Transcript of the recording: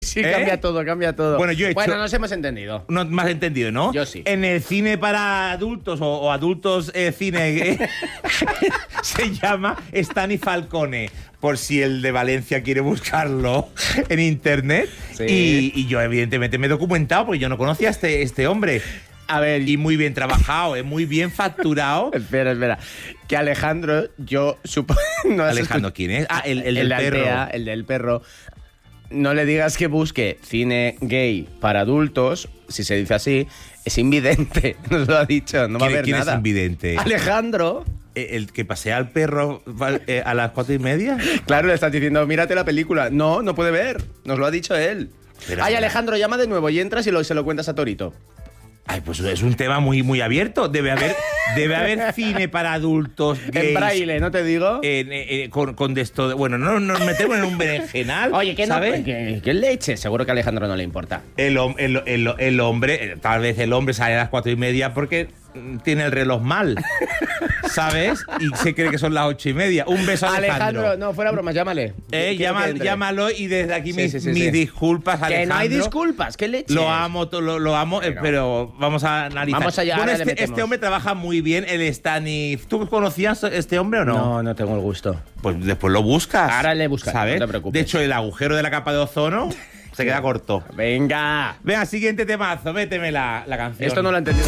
sí, cambia todo, cambia todo. Bueno, yo he hecho... nos hemos entendido. No me has entendido, ¿no? Yo sí. En el cine para adultos o adultos cine se llama Stani Falcone, por si el de Valencia quiere buscarlo en internet. Sí. Y yo evidentemente me he documentado porque yo no conocía a este hombre. A ver, Y muy bien trabajado, muy bien facturado. Espera. Que Alejandro, yo supongo... No has Alejandro, ¿quién es? Ah, el del de perro. Altea, el del perro. No le digas que busque cine gay para adultos, si se dice así, es invidente. Nos lo ha dicho, no va a haber ¿Quién nada. es invidente? Alejandro. ¿El que pasea al perro a las 4:30? Claro, le estás diciendo, mírate la película. No puede ver. Nos lo ha dicho él. Pero, Ay, Alejandro, llama de nuevo y entras y se lo cuentas a Torito. Ay, pues es un tema muy, muy abierto. Debe haber cine para adultos gays. En braille, ¿no te digo? Con de esto. Bueno, no nos metemos en un berenjenal. Oye, ¿qué ¿sabes? ¿Qué leche? Seguro que a Alejandro no le importa. El hombre, tal vez el hombre sale a las 4:30 porque tiene el reloj mal, ¿sabes? Y se cree que son las 8:30. Un beso a Alejandro. No, fuera broma, llámale. Llámalo y desde aquí Sí, mis sí. disculpas, Alejandro. Que no hay disculpas, ¿qué leche? Lo amo, pero vamos a analizar. Vamos allá, bueno, ahora le metemos. este hombre trabaja muy bien, el Stani. ¿Tú conocías este hombre o no? No tengo el gusto. Pues después lo buscas. Ahora le buscas, ¿sabes? no te preocupes. De hecho, el agujero de la capa de ozono se queda corto. Venga. Venga, siguiente temazo, méteme la canción. Esto no lo he entendido.